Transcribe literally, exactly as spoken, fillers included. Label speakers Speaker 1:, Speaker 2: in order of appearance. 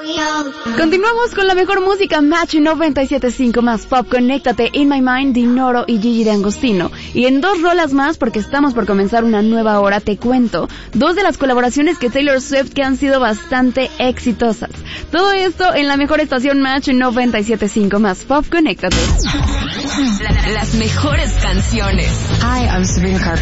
Speaker 1: Continuamos con la mejor música, Match noventa y siete punto cinco más pop. Conéctate, In My Mind, Dinoro y Gigi D'Agostino. Y en dos rolas más, porque estamos por comenzar una nueva hora, te cuento dos de las colaboraciones que Taylor Swift que han sido bastante exitosas. Todo esto en la mejor estación Match noventa y siete punto cinco más pop. Conéctate.
Speaker 2: La, las mejores canciones.
Speaker 3: Hi, I'm Sabrina Carpenter.